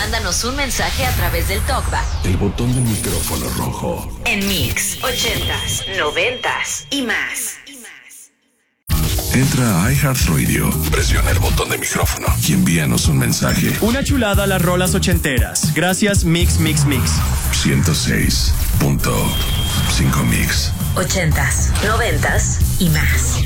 mándanos un mensaje a través del TalkBack. El botón del micrófono rojo. En Mix 80s, 90s y más. Entra a iHeartRadio, presiona el botón de micrófono y envíanos un mensaje. Una chulada a las rolas ochenteras. Gracias, Mix. 106.5 Mix. 80s, 90s y más.